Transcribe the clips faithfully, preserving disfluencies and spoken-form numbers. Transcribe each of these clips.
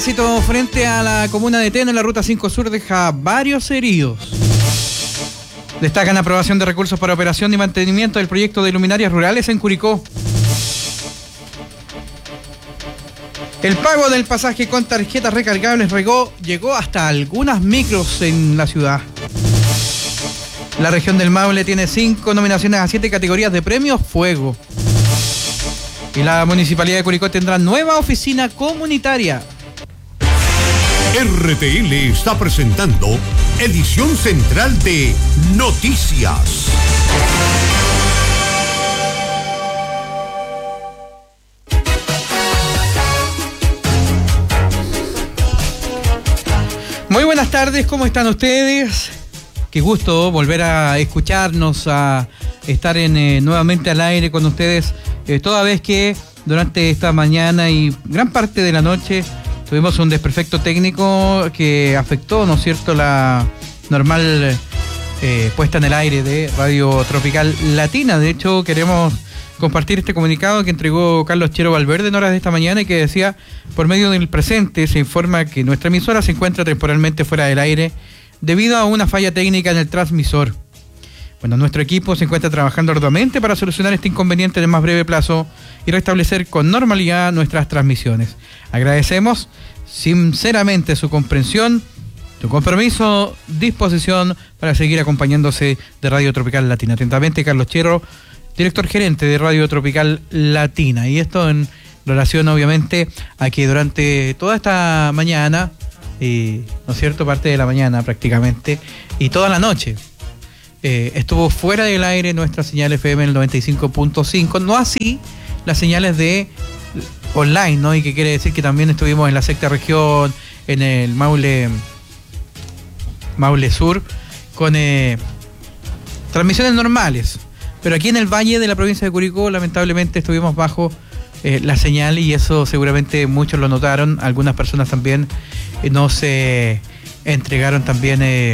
Frente a la comuna de Teno en la ruta cinco Sur deja varios heridos. Destacan aprobación de recursos para operación y mantenimiento del proyecto de luminarias rurales en Curicó. El pago del pasaje con tarjetas recargables regó, llegó hasta algunas micros en la ciudad. La región del Maule tiene cinco nominaciones a siete categorías de premios Fuego. Y la Municipalidad de Curicó tendrá nueva oficina comunitaria. R T L está presentando edición central de Noticias. Muy buenas tardes, ¿cómo están ustedes? Qué gusto volver a escucharnos, a estar en, eh, nuevamente al aire con ustedes, eh, toda vez que durante esta mañana y gran parte de la noche tuvimos un desperfecto técnico que afectó, ¿no es cierto?, la normal eh, puesta en el aire de Radio Tropical Latina. De hecho, queremos compartir este comunicado que entregó Carlos Chero Valverde en horas de esta mañana y que decía: por medio del presente se informa que nuestra emisora se encuentra temporalmente fuera del aire debido a una falla técnica en el transmisor. Bueno, nuestro equipo se encuentra trabajando arduamente para solucionar este inconveniente en el más breve plazo y restablecer con normalidad nuestras transmisiones. Agradecemos sinceramente su comprensión, su compromiso, disposición para seguir acompañándose de Radio Tropical Latina. Atentamente, Carlos Chero, director gerente de Radio Tropical Latina. Y esto en relación, obviamente, a que durante toda esta mañana, eh, ¿no es cierto?, parte de la mañana prácticamente, y toda la noche, eh, estuvo fuera del aire nuestra señal F M en el noventa y cinco punto cinco, no así las señales de online, ¿no? Y que quiere decir que también estuvimos en la sexta región, en el Maule, Maule Sur, con eh, transmisiones normales. Pero aquí en el valle de la provincia de Curicó, lamentablemente, estuvimos bajo eh, la señal y eso seguramente muchos lo notaron. Algunas personas también eh, nos eh, entregaron también eh,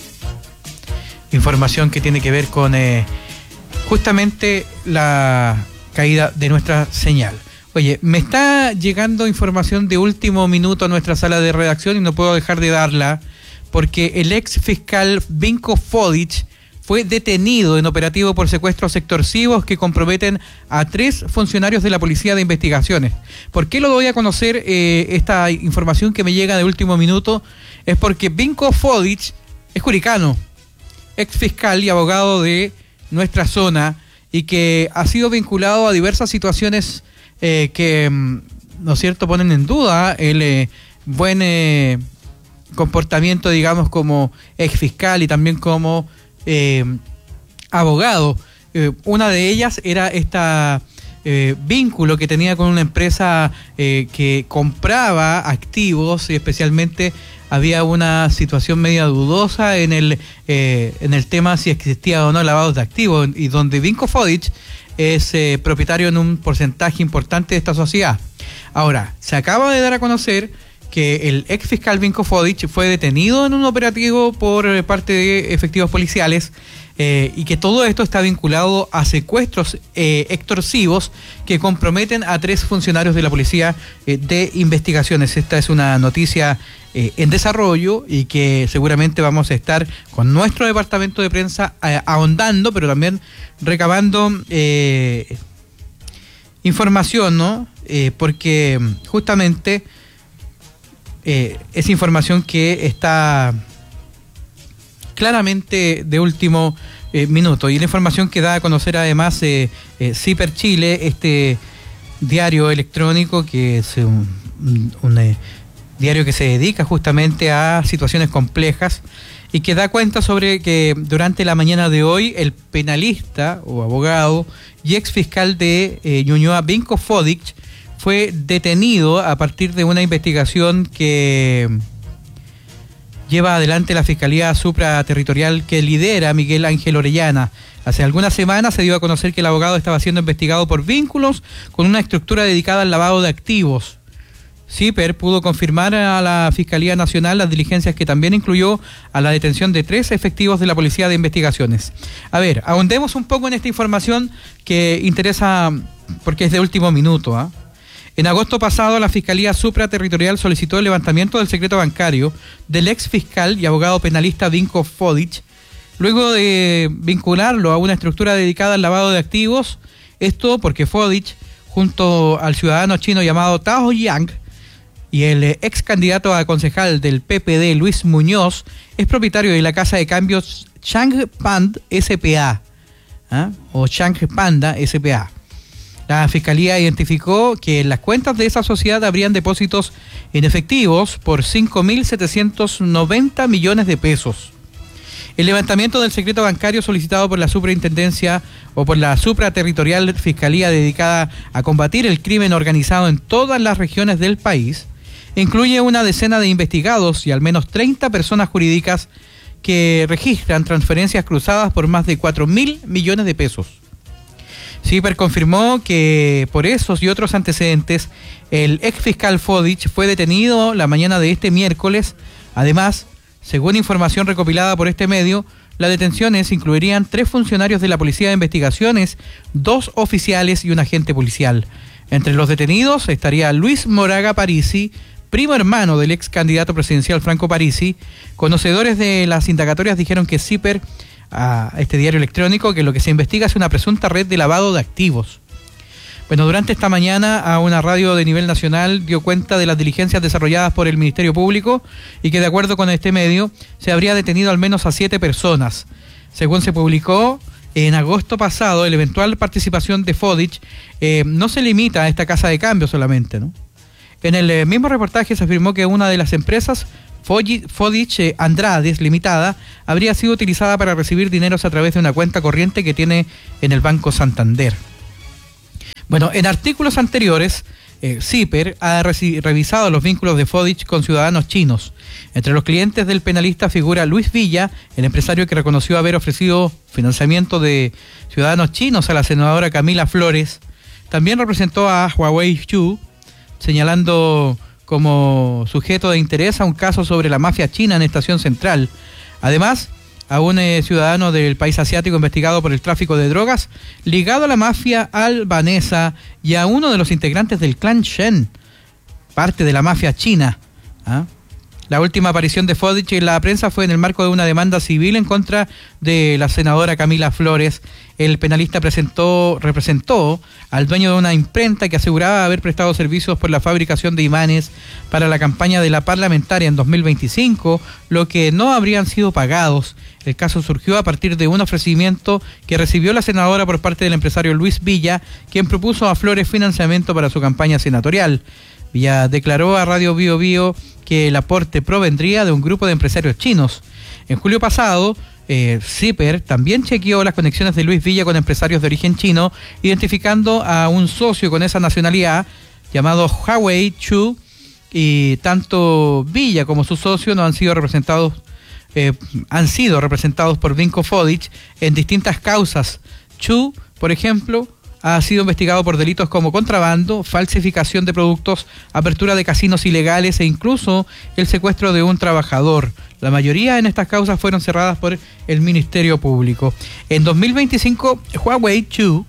información que tiene que ver con eh, justamente la caída de nuestra señal. Oye, me está llegando información de último minuto a nuestra sala de redacción y no puedo dejar de darla porque el ex fiscal Vinko Fodic fue detenido en operativo por secuestros extorsivos que comprometen a tres funcionarios de la Policía de Investigaciones. ¿Por qué lo doy a conocer eh, esta información que me llega de último minuto? Es porque Vinko Fodic es curicano, ex fiscal y abogado de nuestra zona y que ha sido vinculado a diversas situaciones eh, que, ¿no es cierto?, ponen en duda el eh, buen eh, comportamiento, digamos, como ex fiscal y también como Eh, abogado. Eh, una de ellas era esta eh, vínculo que tenía con una empresa eh, que compraba activos y especialmente había una situación media dudosa en el eh, en el tema si existía o no lavados de activos y donde Vinko Fodic es eh, propietario en un porcentaje importante de esta sociedad. Ahora, se acaba de dar a conocer que el ex fiscal Vinko Fodic fue detenido en un operativo por parte de efectivos policiales eh, y que todo esto está vinculado a secuestros eh, extorsivos que comprometen a tres funcionarios de la Policía eh, de Investigaciones. Esta es una noticia eh, en desarrollo y que seguramente vamos a estar con nuestro departamento de prensa eh, ahondando, pero también recabando eh, información, ¿no? Eh, porque justamente Eh, es información que está claramente de último eh, minuto y la información que da a conocer además eh, eh, Ciper Chile, este diario electrónico que es un, un, un eh, diario que se dedica justamente a situaciones complejas y que da cuenta sobre que durante la mañana de hoy el penalista o abogado y ex fiscal de eh, Ñuñoa, Vinko Fodic, fue detenido a partir de una investigación que lleva adelante la Fiscalía Supraterritorial que lidera Miguel Ángel Orellana. Hace algunas semanas se dio a conocer que el abogado estaba siendo investigado por vínculos con una estructura dedicada al lavado de activos. Ciper pudo confirmar a la Fiscalía Nacional las diligencias que también incluyó a la detención de tres efectivos de la Policía de Investigaciones. A ver, ahondemos un poco en esta información que interesa porque es de último minuto, ¿ah? ¿eh? En agosto pasado, la Fiscalía Supraterritorial solicitó el levantamiento del secreto bancario del ex fiscal y abogado penalista Vinko Fodic, luego de vincularlo a una estructura dedicada al lavado de activos. Esto porque Fodic, junto al ciudadano chino llamado Tao Yang y el ex candidato a concejal del P P D, Luis Muñoz, es propietario de la casa de cambios Changpand S P A, ¿ah? o Changpanda S P A. La Fiscalía identificó que en las cuentas de esa sociedad habrían depósitos en efectivos por cinco mil setecientos noventa millones de pesos. El levantamiento del secreto bancario solicitado por la Superintendencia o por la Supraterritorial Fiscalía dedicada a combatir el crimen organizado en todas las regiones del país incluye una decena de investigados y al menos treinta personas jurídicas que registran transferencias cruzadas por más de cuatro mil millones de pesos. CIPER confirmó que por esos y otros antecedentes, el ex fiscal Fodic fue detenido la mañana de este miércoles. Además, según información recopilada por este medio, las detenciones incluirían tres funcionarios de la Policía de Investigaciones, dos oficiales y un agente policial. Entre los detenidos estaría Luis Moraga Parisi, primo hermano del ex candidato presidencial Franco Parisi. Conocedores de las indagatorias dijeron que CIPER, a este diario electrónico, que lo que se investiga es una presunta red de lavado de activos. Bueno, durante esta mañana a una radio de nivel nacional dio cuenta de las diligencias desarrolladas por el Ministerio Público y que de acuerdo con este medio se habría detenido al menos a siete personas. Según se publicó en agosto pasado, la eventual participación de Fodic eh, no se limita a esta casa de cambio solamente, ¿no? En el eh, mismo reportaje se afirmó que una de las empresas Fodic Andrades Limitada habría sido utilizada para recibir dineros a través de una cuenta corriente que tiene en el Banco Santander. Bueno, en artículos anteriores, eh, CIPER ha reci- revisado los vínculos de Fodic con ciudadanos chinos. Entre los clientes del penalista figura Luis Villa, el empresario que reconoció haber ofrecido financiamiento de ciudadanos chinos a la senadora Camila Flores. También representó a Huawei Chu, señalando como sujeto de interés a un caso sobre la mafia china en Estación Central. Además, a un eh, ciudadano del país asiático investigado por el tráfico de drogas, ligado a la mafia albanesa, y a uno de los integrantes del clan Shen, parte de la mafia china. ¿Ah? La última aparición de Fodic en la prensa fue en el marco de una demanda civil en contra de la senadora Camila Flores. El penalista presentó, representó al dueño de una imprenta que aseguraba haber prestado servicios por la fabricación de imanes para la campaña de la parlamentaria en dos mil veinticinco, lo que no habrían sido pagados. El caso surgió a partir de un ofrecimiento que recibió la senadora por parte del empresario Luis Villa, quien propuso a Flores financiamiento para su campaña senatorial. Villa declaró a Radio Bio Bio que el aporte provendría de un grupo de empresarios chinos. En julio pasado, eh, CIPER también chequeó las conexiones de Luis Villa con empresarios de origen chino, identificando a un socio con esa nacionalidad llamado Huawei Chu, y tanto Villa como su socio no han sido representados eh, han sido representados por Vinko Fodic en distintas causas. Chu, por ejemplo, ha sido investigado por delitos como contrabando, falsificación de productos, apertura de casinos ilegales e incluso el secuestro de un trabajador. La mayoría en estas causas fueron cerradas por el Ministerio Público. En dos mil veinticinco, Huawei Chu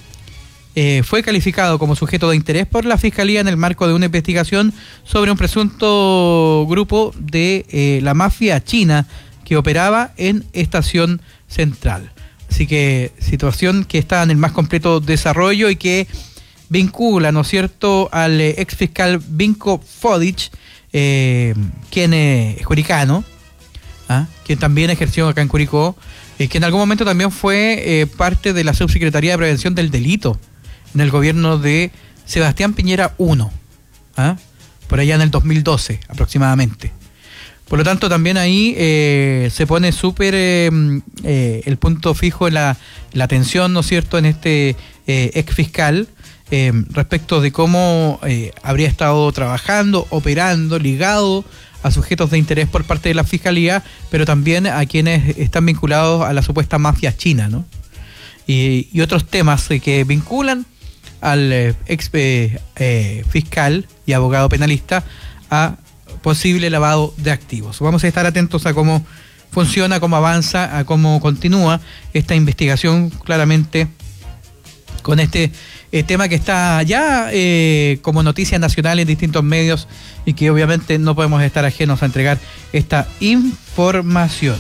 eh, fue calificado como sujeto de interés por la Fiscalía en el marco de una investigación sobre un presunto grupo de eh, la mafia china que operaba en Estación Central. Así que situación que está en el más completo desarrollo y que vincula, ¿no es cierto?, al eh, ex fiscal Vinko Fodic, eh, quien es curicano, ¿ah? quien también ejerció acá en Curicó, eh, que en algún momento también fue eh, parte de la Subsecretaría de Prevención del Delito en el gobierno de Sebastián Piñera primero, ¿ah? por allá en el dos mil doce aproximadamente. Por lo tanto, también ahí eh, se pone súper eh, eh, el punto fijo en la, la atención, ¿no es cierto?, en este eh, ex fiscal eh, respecto de cómo eh, habría estado trabajando, operando, ligado a sujetos de interés por parte de la Fiscalía, pero también a quienes están vinculados a la supuesta mafia china, ¿no? Y, y otros temas eh, que vinculan al eh, ex eh, eh, fiscal y abogado penalista a posible lavado de activos. Vamos a estar atentos a cómo funciona, cómo avanza, a cómo continúa esta investigación claramente con este eh, tema que está ya eh, como noticia nacional en distintos medios y que obviamente no podemos estar ajenos a entregar esta información.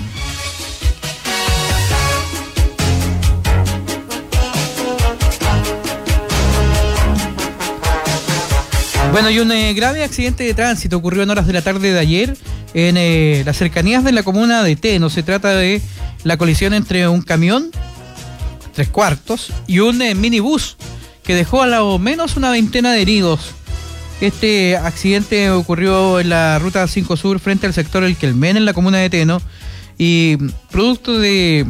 Bueno, y un eh, grave accidente de tránsito ocurrió en horas de la tarde de ayer en eh, las cercanías de la comuna de Teno. Se trata de la colisión entre un camión, tres cuartos, y un eh, minibús que dejó a lo menos una veintena de heridos. Este accidente ocurrió en la ruta cinco Sur frente al sector El Quelmen en la comuna de Teno y producto de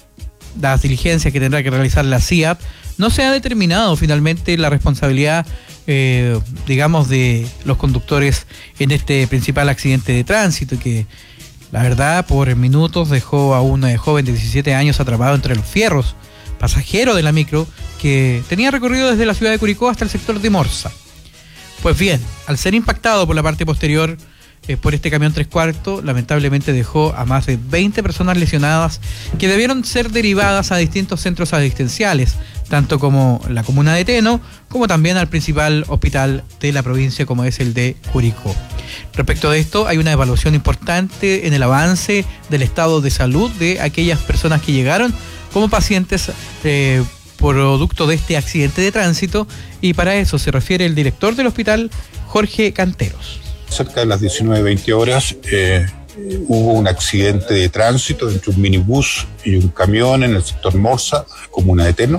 las diligencias que tendrá que realizar la C I A P, no se ha determinado finalmente la responsabilidad Eh, digamos, de los conductores en este principal accidente de tránsito que, la verdad, por minutos dejó a un eh, joven de diecisiete años atrapado entre los fierros, pasajero de la micro, que tenía recorrido desde la ciudad de Curicó hasta el sector de Morsa. Pues bien, al ser impactado por la parte posterior eh, por este camión tres cuartos, lamentablemente dejó a más de veinte personas lesionadas que debieron ser derivadas a distintos centros asistenciales, tanto como la comuna de Teno, como también al principal hospital de la provincia, como es el de Curicó. Respecto de esto, hay una evaluación importante en el avance del estado de salud de aquellas personas que llegaron como pacientes eh, producto de este accidente de tránsito, y para eso se refiere el director del hospital, Jorge Canteros. Cerca de las diecinueve veinte horas eh, hubo un accidente de tránsito entre un minibús y un camión en el sector Morsa, comuna de Teno,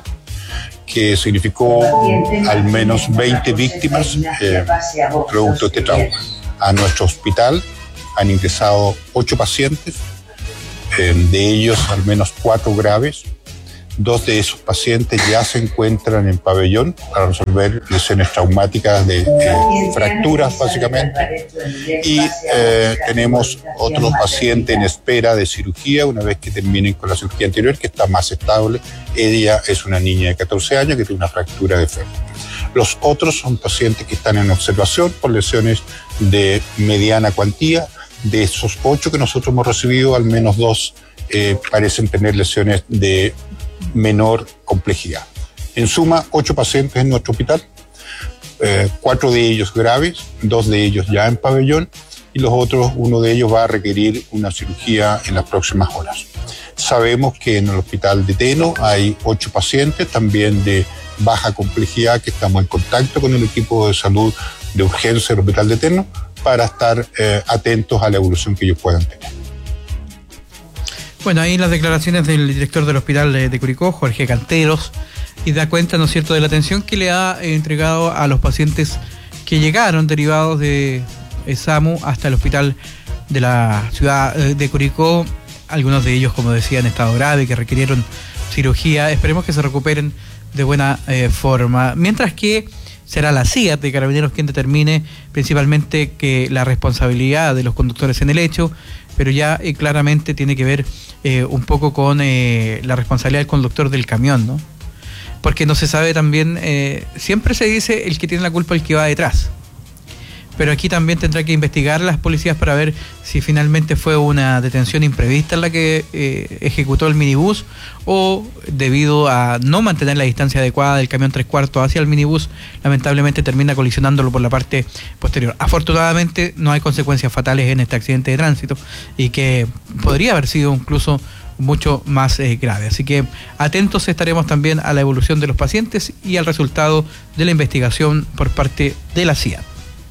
que significó al menos veinte víctimas eh, producto de este trauma. A nuestro hospital han ingresado ocho pacientes, eh, de ellos al menos cuatro graves. Dos de esos pacientes ya se encuentran en pabellón para resolver lesiones traumáticas de eh, fracturas básicamente, y eh, tenemos otros pacientes en espera de cirugía una vez que terminen con la cirugía anterior, que está más estable. Ella es una niña de catorce años que tiene una fractura de fémur. Los otros son pacientes que están en observación por lesiones de mediana cuantía. De esos ocho que nosotros hemos recibido, al menos dos eh, parecen tener lesiones de menor complejidad. En suma, ocho pacientes en nuestro hospital, eh, cuatro de ellos graves, dos de ellos ya en pabellón, y los otros, uno de ellos va a requerir una cirugía en las próximas horas. Sabemos que en el hospital de Teno hay ocho pacientes también de baja complejidad, que estamos en contacto con el equipo de salud de urgencia del hospital de Teno para estar eh, atentos a la evolución que ellos puedan tener. Bueno, ahí las declaraciones del director del hospital de, de Curicó, Jorge Canteros, y da cuenta, ¿no es cierto?, de la atención que le ha eh, entregado a los pacientes que llegaron derivados de eh, SAMU hasta el hospital de la ciudad eh, de Curicó. Algunos de ellos, como decía, en estado grave, que requirieron cirugía. Esperemos que se recuperen de buena eh, forma. Mientras que será la C I A P de Carabineros quien determine principalmente que la responsabilidad de los conductores en el hecho, pero ya eh, claramente tiene que ver eh, un poco con eh, la responsabilidad del conductor del camión, ¿no? Porque no se sabe también, eh, siempre se dice el que tiene la culpa el que va detrás. Pero aquí también tendrá que investigar las policías para ver si finalmente fue una detención imprevista la que eh, ejecutó el minibús, o debido a no mantener la distancia adecuada del camión tres cuartos hacia el minibús, lamentablemente termina colisionándolo por la parte posterior. Afortunadamente no hay consecuencias fatales en este accidente de tránsito, y que podría haber sido incluso mucho más eh, grave. Así que atentos estaremos también a la evolución de los pacientes y al resultado de la investigación por parte de la C I A.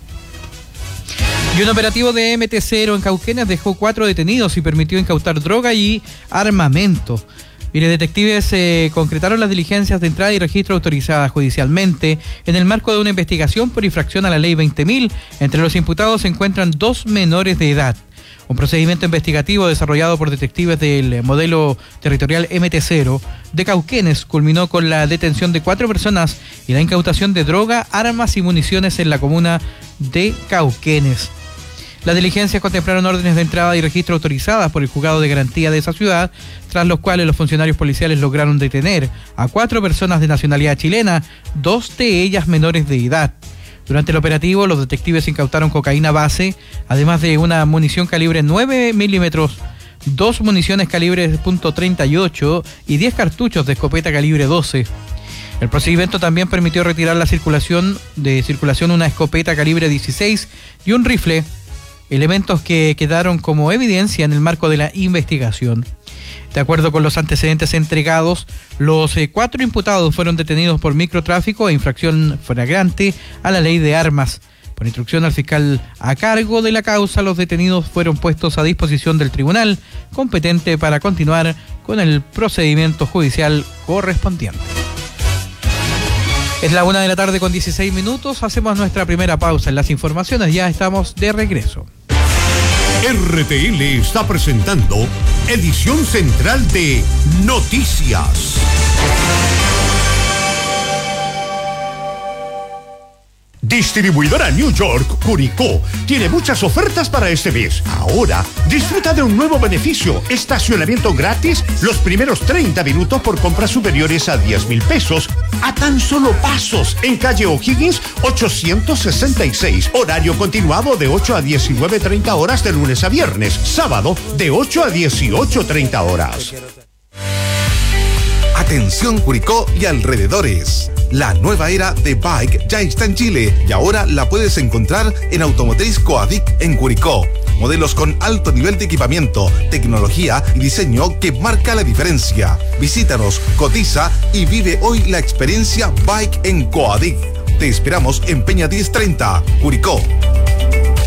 Y un operativo de M T cero en Cauquenes dejó cuatro detenidos y permitió incautar droga y armamento. Mire, detectives eh, concretaron las diligencias de entrada y registro autorizadas judicialmente en el marco de una investigación por infracción a la ley veinte mil. Entre los imputados se encuentran dos menores de edad. Un procedimiento investigativo desarrollado por detectives del modelo territorial M T cero de Cauquenes culminó con la detención de cuatro personas y la incautación de droga, armas y municiones en la comuna de Cauquenes. Las diligencias contemplaron órdenes de entrada y registro autorizadas por el juzgado de garantía de esa ciudad, tras los cuales los funcionarios policiales lograron detener a cuatro personas de nacionalidad chilena, dos de ellas menores de edad. Durante el operativo, los detectives incautaron cocaína base, además de una munición calibre nueve milímetros, dos municiones calibre punto treinta y ocho y diez cartuchos de escopeta calibre doce. El procedimiento también permitió retirar la circulación de circulación una escopeta calibre dieciséis y un rifle, elementos que quedaron como evidencia en el marco de la investigación. De acuerdo con los antecedentes entregados, los eh, cuatro imputados fueron detenidos por microtráfico e infracción flagrante a la ley de armas. Por instrucción al fiscal a cargo de la causa, los detenidos fueron puestos a disposición del tribunal competente para continuar con el procedimiento judicial correspondiente. Es la una de la tarde con dieciséis minutos, hacemos nuestra primera pausa en las informaciones, ya estamos de regreso. R T L está presentando edición central de Noticias. Distribuidora New York, Curicó, tiene muchas ofertas para este mes. Ahora, disfruta de un nuevo beneficio, estacionamiento gratis los primeros treinta minutos por compras superiores a diez mil pesos, a tan solo pasos, en calle O'Higgins ochocientos sesenta y seis, horario continuado de ocho a diecinueve treinta horas de lunes a viernes, sábado de ocho a dieciocho treinta horas. Atención Curicó y alrededores. La nueva era de Bike ya está en Chile y ahora la puedes encontrar en Automotriz Coadic en Curicó. Modelos con alto nivel de equipamiento, tecnología y diseño que marca la diferencia. Visítanos, cotiza y vive hoy la experiencia Bike en Coadic. Te esperamos en Peña diez treinta, Curicó.